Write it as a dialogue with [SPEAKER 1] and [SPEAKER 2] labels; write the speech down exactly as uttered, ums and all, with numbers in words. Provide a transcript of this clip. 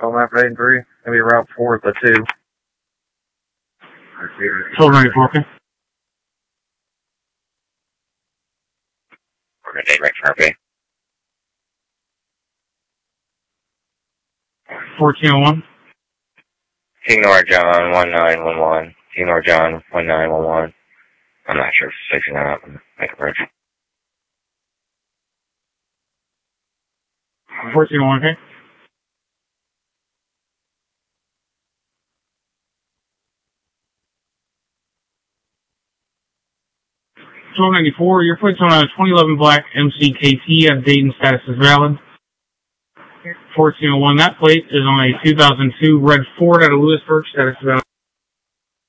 [SPEAKER 1] On map eight and three. Gonna be route four at the two.
[SPEAKER 2] twelve ninety-four, okay.
[SPEAKER 3] We're gonna take right for R P.
[SPEAKER 2] fourteen oh one.
[SPEAKER 3] Ignore John one nine one one. Ignore John one nine one one. I'm not sure if it's fixing that up. Make a bridge.
[SPEAKER 2] fourteen oh one, okay. twelve ninety-four, your flight's on a twenty eleven black M C K T at Dayton, status is valid. fourteen oh one, that plate is on a two thousand two red Ford out of Lewisburg, status is valid.